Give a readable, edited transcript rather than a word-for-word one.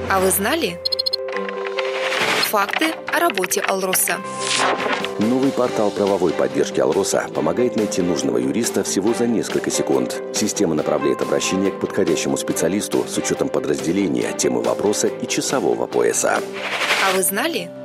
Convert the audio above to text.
А вы знали? Факты о работе Алроса. Новый портал правовой поддержки Алроса помогает найти нужного юриста всего за несколько секунд. Система направляет обращение к подходящему специалисту с учетом подразделения, темы вопроса и часового пояса. А вы знали?